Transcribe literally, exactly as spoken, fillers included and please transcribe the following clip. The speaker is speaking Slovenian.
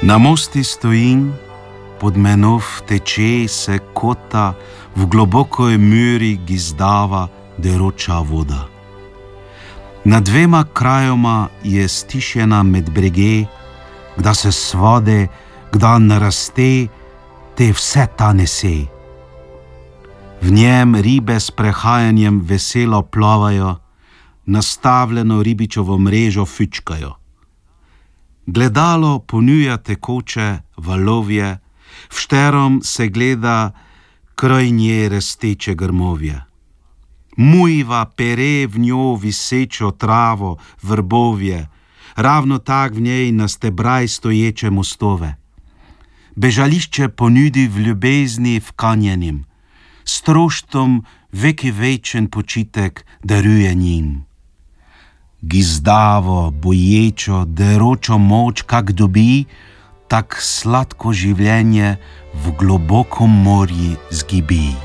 Na mosti stojim, pod menov teče se kota, v globokoj muri gizdava deroča voda. Na dvema krajoma je stišena med brege, kda se svode, kda naraste, te vse ta nese. V njem ribe s prehajanjem veselo plovajo, nastavljeno ribičovo mrežo fičkajo. Gledalo ponuja tekoče valovje, v šterom se gleda kraj nje rasteče grmovje. Mujva pere v njo visečo travo, vrbovje, ravno tak v njej na stebraj stoječe mostove. Bežališče ponudi v ljubezni vkanjenim, stroštom veki večen počitek daruje njim. Gizdavo, boječo, deročo moč, kak dobi, tak sladko življenje v globokom morji zgibi.